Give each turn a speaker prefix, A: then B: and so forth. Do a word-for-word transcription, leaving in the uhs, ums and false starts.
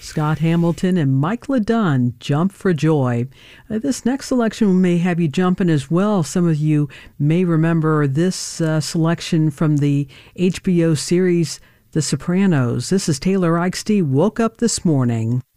A: Scott Hamilton and Mike LeDunn, Jump for Joy. Uh, this next selection may have you jumping as well. Some of you may remember this uh, selection from the H B O series The Sopranos. This is Taylor Eichste, Woke Up This Morning.